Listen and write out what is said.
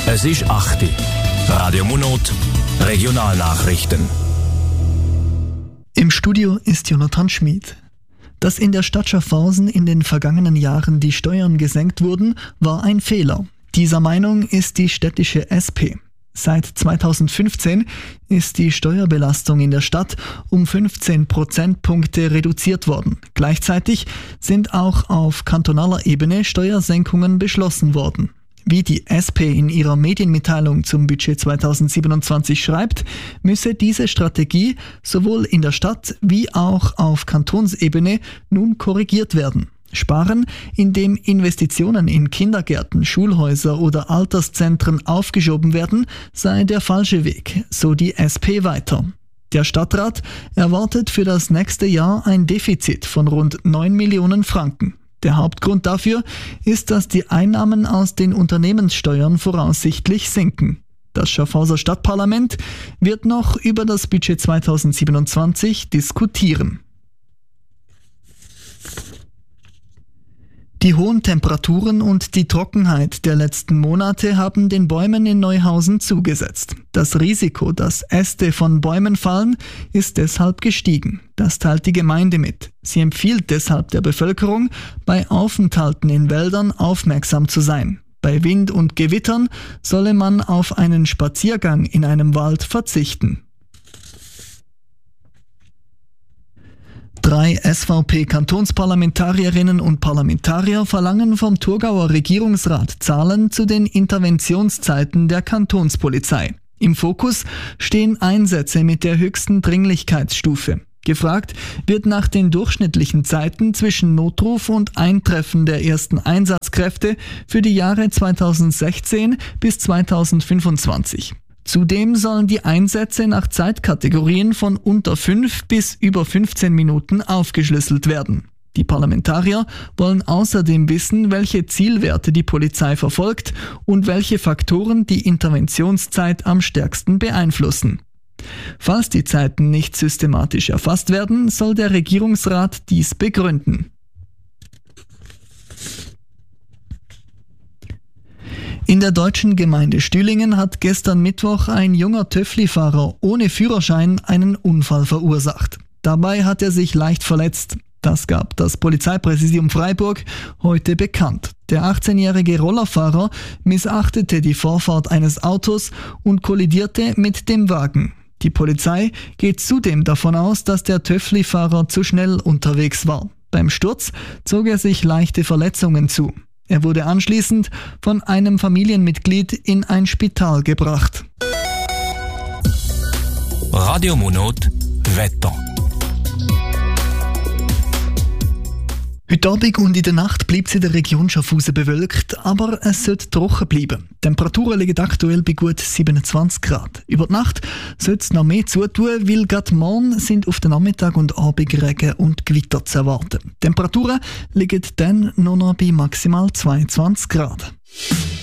Es ist 8 Uhr. Radio Monot, Regionalnachrichten. Im Studio ist Jonathan Schmid. Dass in der Stadt Schaffhausen in den vergangenen Jahren die Steuern gesenkt wurden, war ein Fehler. Dieser Meinung ist die städtische SP. Seit 2015 ist die Steuerbelastung in der Stadt um 15 Prozentpunkte reduziert worden. Gleichzeitig sind auch auf kantonaler Ebene Steuersenkungen beschlossen worden. Wie die SP in ihrer Medienmitteilung zum Budget 2027 schreibt, müsse diese Strategie sowohl in der Stadt wie auch auf Kantonsebene nun korrigiert werden. Sparen, indem Investitionen in Kindergärten, Schulhäuser oder Alterszentren aufgeschoben werden, sei der falsche Weg, so die SP weiter. Der Stadtrat erwartet für das nächste Jahr ein Defizit von rund 9 Millionen Franken. Der Hauptgrund dafür ist, dass die Einnahmen aus den Unternehmenssteuern voraussichtlich sinken. Das Schaffhauser Stadtparlament wird noch über das Budget 2027 diskutieren. Die hohen Temperaturen und die Trockenheit der letzten Monate haben den Bäumen in Neuhausen zugesetzt. Das Risiko, dass Äste von Bäumen fallen, ist deshalb gestiegen. Das teilt die Gemeinde mit. Sie empfiehlt deshalb der Bevölkerung, bei Aufenthalten in Wäldern aufmerksam zu sein. Bei Wind und Gewittern solle man auf einen Spaziergang in einem Wald verzichten. 3 SVP-Kantonsparlamentarierinnen und Parlamentarier verlangen vom Thurgauer Regierungsrat Zahlen zu den Interventionszeiten der Kantonspolizei. Im Fokus stehen Einsätze mit der höchsten Dringlichkeitsstufe. Gefragt wird nach den durchschnittlichen Zeiten zwischen Notruf und Eintreffen der ersten Einsatzkräfte für die Jahre 2016 bis 2025. Zudem sollen die Einsätze nach Zeitkategorien von unter 5 bis über 15 Minuten aufgeschlüsselt werden. Die Parlamentarier wollen außerdem wissen, welche Zielwerte die Polizei verfolgt und welche Faktoren die Interventionszeit am stärksten beeinflussen. Falls die Zeiten nicht systematisch erfasst werden, soll der Regierungsrat dies begründen. In der deutschen Gemeinde Stühlingen hat gestern Mittwoch ein junger Töffli-Fahrer ohne Führerschein einen Unfall verursacht. Dabei hat er sich leicht verletzt. Das gab das Polizeipräsidium Freiburg heute bekannt. Der 18-jährige Rollerfahrer missachtete die Vorfahrt eines Autos und kollidierte mit dem Wagen. Die Polizei geht zudem davon aus, dass der Töffli-Fahrer zu schnell unterwegs war. Beim Sturz zog er sich leichte Verletzungen zu. Er wurde anschließend von einem Familienmitglied in ein Spital gebracht. Radio Monot, Wetter. Heute Abend und in der Nacht bleibt es in der Region Schaffhausen bewölkt, aber es sollte trocken bleiben. Die Temperaturen liegen aktuell bei gut 27 Grad. Über die Nacht sollte es noch mehr zutun, weil gerade morgen sind auf den Nachmittag und Abend Regen und Gewitter zu erwarten. Die Temperaturen liegen dann nur noch bei maximal 22 Grad.